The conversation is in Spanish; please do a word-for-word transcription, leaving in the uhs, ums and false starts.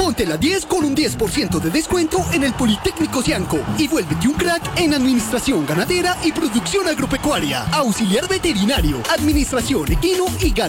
Ponte la diez con un diez por ciento de descuento en el Politécnico Cianco y vuélvete un crack en Administración Ganadera y Producción Agropecuaria, Auxiliar Veterinario, Administración Equino y Ganadero.